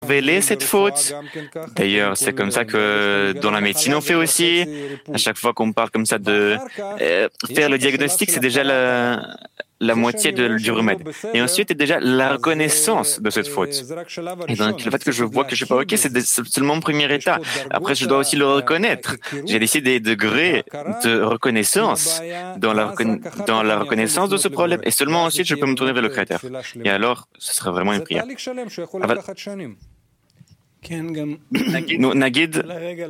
révéler cette faute. D'ailleurs, c'est comme ça que dans la médecine on fait aussi. À chaque fois qu'on parle comme ça de faire le diagnostic, c'est déjà la moitié du remède. Et ensuite, il y a déjà la reconnaissance de cette faute. Et donc, le fait que je vois que je suis pas OK, c'est seulement mon premier état. Après, je dois aussi le reconnaître. J'ai décidé des degrés de reconnaissance dans la reconnaissance de ce problème. Et seulement ensuite, je peux me tourner vers le Créateur. Et alors, ce sera vraiment une prière. Nagid,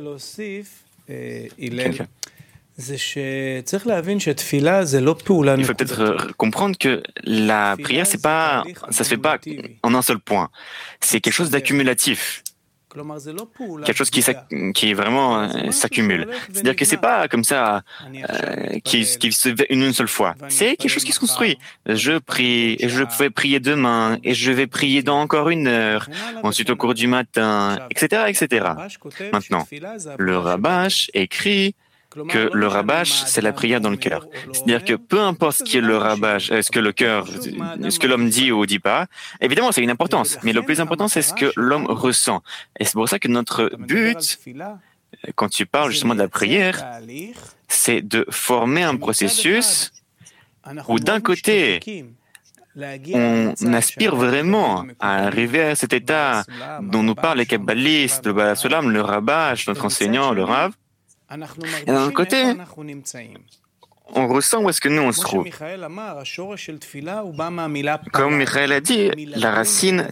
il faut peut-être comprendre que la prière, ça se fait pas en un seul point. C'est quelque chose d'accumulatif. Quelque chose qui vraiment s'accumule. C'est-à-dire que c'est pas comme ça qui se fait une seule fois. C'est quelque chose qui se construit. Je prie, et je vais prier demain, et je vais prier dans encore 1 heure, ensuite au cours du matin, etc., etc. Maintenant, le Rabash écrit que le Rabash, c'est la prière dans le cœur. C'est-à-dire que peu importe ce que le Rabash, ce que le cœur, ce que l'homme dit ou dit pas, évidemment, c'est une importance. Mais le plus important, c'est ce que l'homme ressent. Et c'est pour ça que notre but, quand tu parles justement de la prière, c'est de former un processus où d'un côté, on aspire vraiment à arriver à cet état dont nous parlent les kabbalistes, le Baal Solam, le Rabash, notre enseignant, le Rav. Et d'un autre côté, on ressent où est-ce que nous on se trouve. Comme Michael a dit, la racine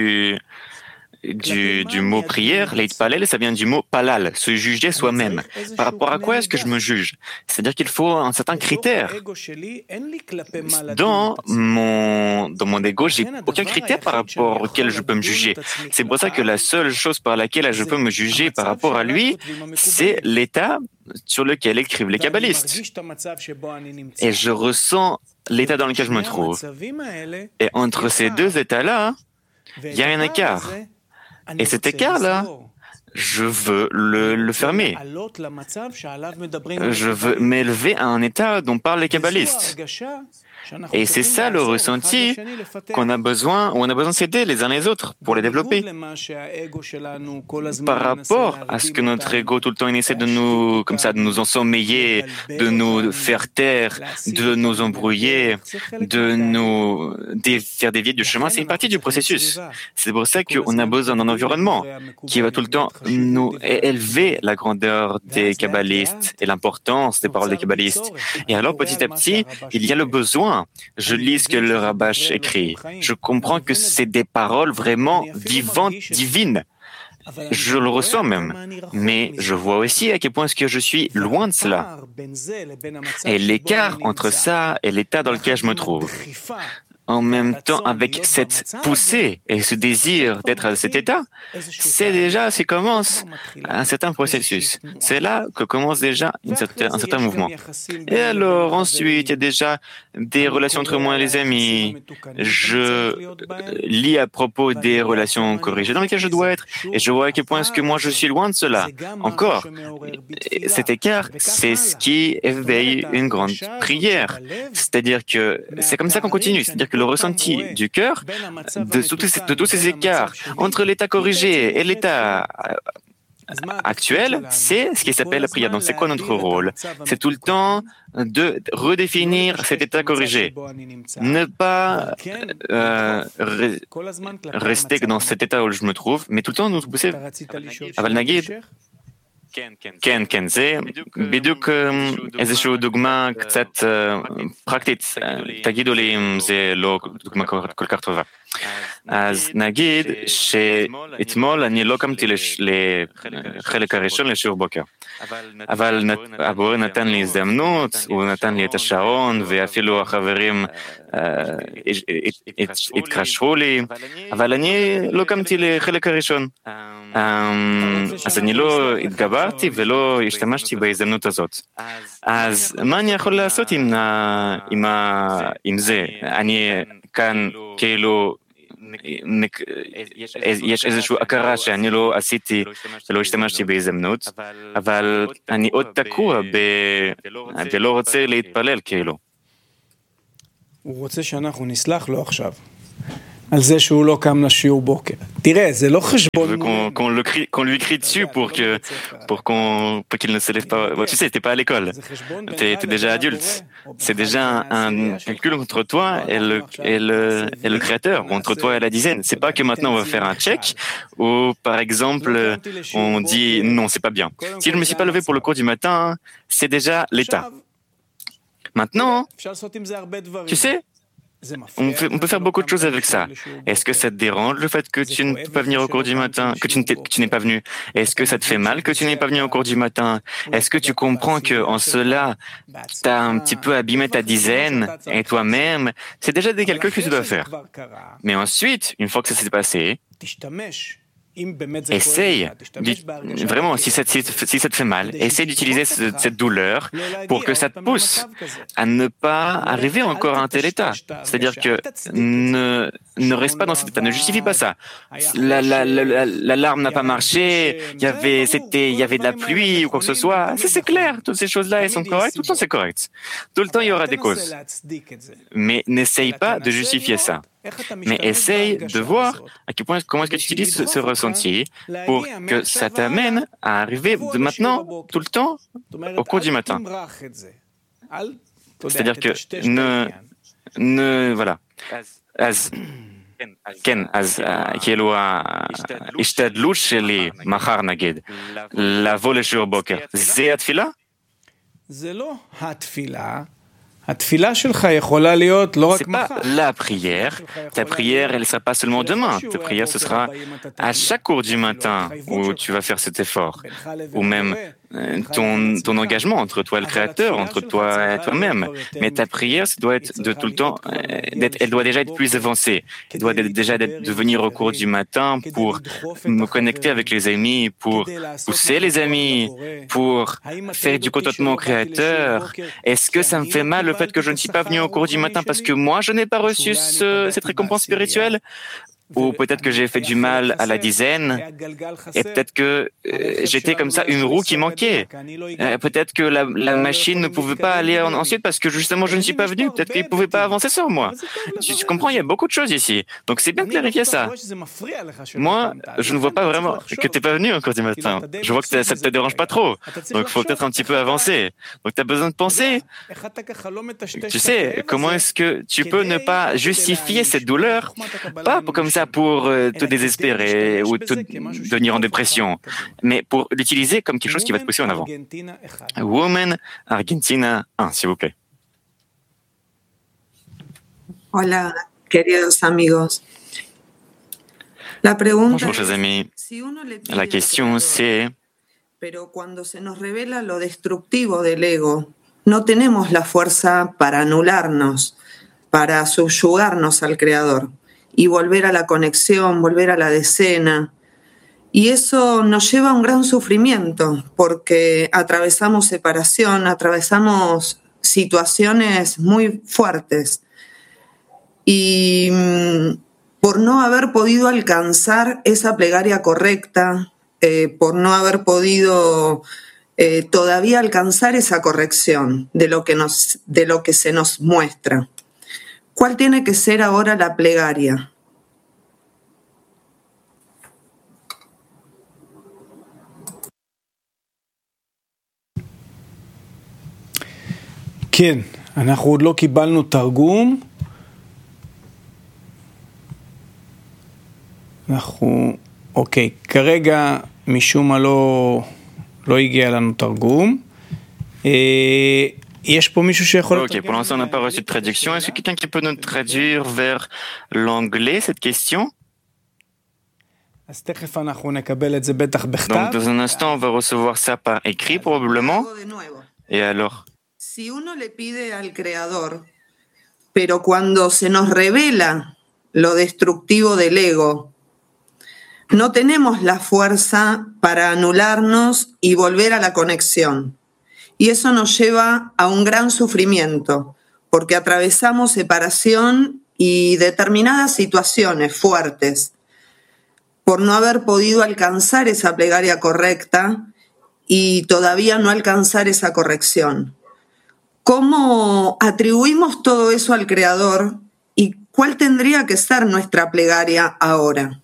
du mot prière, l'Eitpalel, ça vient du mot palal, se juger soi-même. Par rapport à quoi est-ce que je me juge? C'est-à-dire qu'il faut un certain critère. Dans mon ego, j'ai aucun critère par rapport auquel je peux me juger. C'est pour ça que la seule chose par laquelle je peux me juger par rapport à lui, c'est l'état sur lequel écrivent les kabbalistes. Et je ressens l'état dans lequel je me trouve. Et entre ces deux états-là, il y a un écart. Et cet écart-là, je veux le fermer. Je veux m'élever à un état dont parlent les kabbalistes. Et c'est ça le ressenti qu'on a besoin, où on a besoin de s'aider les uns les autres pour les développer. Par rapport à ce que notre ego tout le temps il essaie de nous, comme ça, de nous ensommeiller, de nous faire taire, de nous embrouiller, de nous faire dévier du chemin, c'est une partie du processus. C'est pour ça qu'on a besoin d'un environnement qui va tout le temps nous élever la grandeur des kabbalistes et l'importance des paroles des kabbalistes. Et alors, petit à petit, il y a le besoin. Je lis ce que le Rabash écrit. Je comprends que c'est des paroles vraiment vivantes, divines. Je le ressens même. Mais je vois aussi à quel point est-ce que je suis loin de cela. Et l'écart entre ça et l'état dans lequel je me trouve. En même temps, avec cette poussée et ce désir d'être à cet état, c'est commence un certain processus. C'est là que commence déjà un certain mouvement. Et alors, ensuite, il y a déjà des relations entre moi et les amis. Je lis à propos des relations corrigées dans lesquelles je dois être, et je vois à quel point est-ce que moi je suis loin de cela. Encore, cet écart, c'est ce qui éveille une grande prière. C'est-à-dire que c'est comme ça qu'on continue. C'est-à-dire que le ressenti du cœur, de tous ces écarts entre l'état corrigé et l'état actuel, c'est ce qui s'appelle la prière. Donc, c'est quoi notre rôle? C'est tout le temps de redéfinir cet état corrigé. Ne pas rester dans cet état où je me trouve, mais tout le temps nous pousser. Aval Nagid, כן, זה בדיוק איזושהי דוגמה קצת פרקטית. תגידו לי אם זה לא דוגמה כל כך טובה. אז נגיד שאתמול אני לא קמתי לחלק הראשון לשיעור בוקר, אבל הבורא נתן לי הזדמנות, הוא נתן לי את השעון, ואפילו החברים התקשרו לי, אבל אני לא קמתי לחלק הראשון. אז אני לא התגברתי ולא השתמשתי בהזדמנות הזאת. אז מה אני יכול לעשות עם זה? אני כאן כאילו יש איזושהי הכרה שאני לא עשיתי ולא השתמשתי בהזדמנות, אבל אני עוד תקוע ולא רוצה להתפלל כאילו. הוא רוצה שאנחנו נסלח לו עכשיו. veux qu'on lui crie dessus pour qu'il ne se lève pas. Bon, tu sais, t'es pas à l'école. T'es déjà adulte. C'est déjà un calcul entre toi et le créateur, entre toi et la dizaine. C'est pas que maintenant on va faire un check ou, par exemple, on dit non, c'est pas bien. Si je me suis pas levé pour le cours du matin, c'est déjà l'état. Maintenant, tu sais, on peut faire beaucoup de choses avec ça. Est-ce que ça te dérange le fait que tu ne peux pas venir au cours du matin, que tu n'es pas venu? Est-ce que ça te fait mal que tu n'es pas venu au cours du matin? Est-ce que tu comprends que en cela, tu as un petit peu abîmé ta dizaine et toi-même? C'est déjà des calculs que tu dois faire. Mais ensuite, une fois que ça s'est passé, essaye, vraiment, si ça te fait mal, essaye d'utiliser cette douleur pour que ça te pousse à ne pas arriver encore à un tel état. C'est-à-dire que ne reste pas dans cet état, ne justifie pas ça. L'alarme n'a pas marché, il y avait de la pluie ou quoi que ce soit. C'est clair, toutes ces choses-là, elles sont correctes, tout le temps c'est correct. Tout le temps, il y aura des causes. Mais n'essaye pas de justifier ça. Mais essaye de voir à quel point, comment est-ce que tu utilises ce ressenti pour que ça t'amène à arriver de maintenant, tout le temps, au cours du matin. C'est-à-dire que voilà. כן, אז כאילו ההשתדלות שלי מחר נגיד, לבוא לשיעור בוקר, זה התפילה? זה לא התפילה. C'est pas la prière. Ta prière, elle ne sera pas seulement demain. Ta prière, ce sera à chaque cours du matin où tu vas faire cet effort. Ou même ton engagement entre toi et le Créateur, entre toi et toi-même. Mais ta prière, ça doit être de tout le temps, elle doit déjà être plus avancée. Elle doit déjà de venir au cours du matin pour me connecter avec les amis, pour pousser les amis, pour faire du contentement au Créateur. Est-ce que ça me fait mal le fait que je ne suis pas venu au cours du matin parce que moi, je n'ai pas reçu cette récompense spirituelle? Ou peut-être que j'ai fait du mal à la dizaine, et peut-être que j'étais comme ça une roue qui manquait. Peut-être que la machine ne pouvait pas aller ensuite parce que justement je ne suis pas venu. Peut-être qu'il ne pouvait pas avancer sur moi. Tu comprends, il y a beaucoup de choses ici. Donc c'est bien de clarifier ça. Moi, je ne vois pas vraiment que tu n'es pas venu au cours du matin. Je vois que ça ne te dérange pas trop. Donc il faut peut-être un petit peu avancer. Donc tu as besoin de penser. Tu sais, comment est-ce que tu peux ne pas justifier cette douleur? Pas comme ça pour te désespérer ou te devenir en dépression, mais pour l'utiliser comme quelque chose qui va te pousser en avant. Woman Argentina 1, s'il vous plaît. Hola, queridos amigos. La pregunta Bonjour, chers amis. La question, c'est... Pero cuando se nos revela lo destructivo del ego, no tenemos la fuerza para anularnos, para subyugarnos al Creador y volver a la conexión, volver a la decena. Y eso nos lleva a un gran sufrimiento porque atravesamos separación, atravesamos situaciones muy fuertes. Y por no haber podido alcanzar esa plegaria correcta, por no haber podido todavía alcanzar esa corrección de lo que se nos muestra. ¿Cuál tiene que ser ahora la plegaria? כן, אנחנו עוד לא קיבלנו תרגום. אוקיי, כרגע משום מה לא הגיע לנו תרגום. Ok, pour l'instant, on n'a pas reçu de traduction. Est-ce que quelqu'un qui peut nous traduire vers l'anglais cette question? Donc, dans un instant, on va recevoir ça par écrit, probablement. Et alors? Si uno le pide al Creador, pero cuando se nos revela lo destructivo del ego, no tenemos la fuerza para anularnos y volver a la conexión. Y eso nos lleva a un gran sufrimiento, porque atravesamos separación y determinadas situaciones fuertes por no haber podido alcanzar esa plegaria correcta y todavía no alcanzar esa corrección. ¿Cómo atribuimos todo eso al Creador y ¿cuál tendría que ser nuestra plegaria ahora?